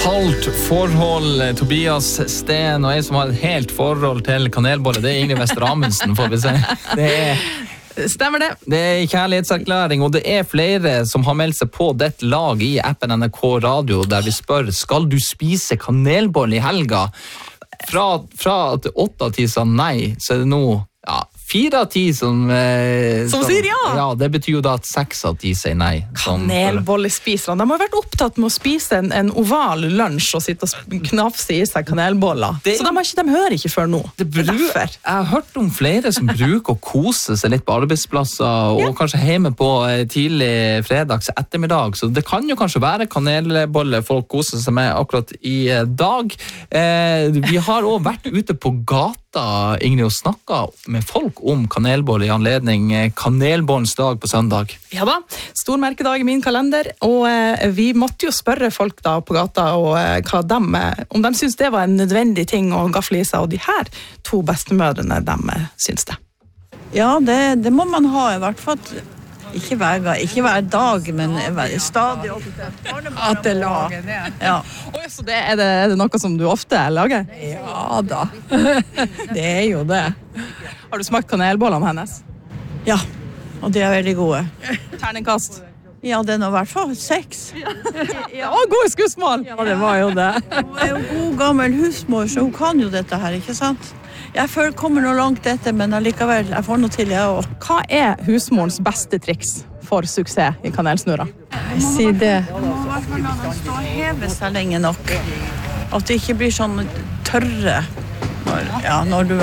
halvt forhold, Tobias Sten, og jeg som har et helt forhold til kanelbolle, det Ingrid Wester Amundsen, får vi se. Stemmer det. Det kjærlighetserklæring, og det flere som har meldt seg på dette lag i appen NRK Radio, der vi spør, skal du spise kanelbolle i helga? Fra at 8 av 10 sa nei, så det nå 4 av 10 som sier ja. Ja, det betyr jo da at 6 av 10 sier nei. Kanelbollespiserne, de har vært opptatt med å spise en oval lunsj og sitte og knafse i seg kanelboller. Så de hører ikke før nå. Jeg har hørt om flere som bruker å kose seg litt på arbeidsplasser og kanskje hjemme på tidlig fredags ettermiddag, så det kan jo kanskje være kanelbolle folk koser seg med akkurat i dag. Vi har også vært ute på gata, Ingrid, og snakket med folk om kanelbolle i anledning kanelbollens dag på søndag. Ja da, stor merkedag i min kalender, og vi måtte jo spørre folk da på gata om de synes det var en nødvendig ting å gafle i seg, og de her 2 bestemødrene, de synes det. Ja, det må man ha i hvert fall. Ikke hver dag, men stadig at det lager. Ja. Så er det noe som du ofte lager? Ja da, det jo det. Har du smakt kanelbollene hennes? Ja, og de veldig gode. Terningkast? Ja, det nå i hvert fall 6. Gode skussmål! Ja, det var jo det. Hun jo god gammel husmor, så hun kan jo dette her, ikke sant? Jeg kommer noe langt etter, men allikevel, jeg får noe til jeg også. Hva husmorens beste triks for suksess i kanelsnurra? Si det. Man må i hvert fall la den stå og heve seg lenge nok. At det ikke blir sånn tørre når du